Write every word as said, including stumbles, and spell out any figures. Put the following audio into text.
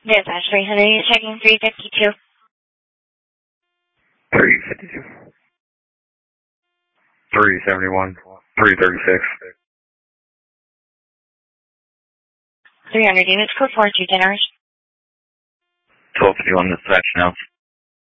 Dispatch three hundred, you're checking three fifty-two. three fifty-two. three seventy-one. three thirty-six. three hundred units, code four two generation. twelve fifty-one dispatch now.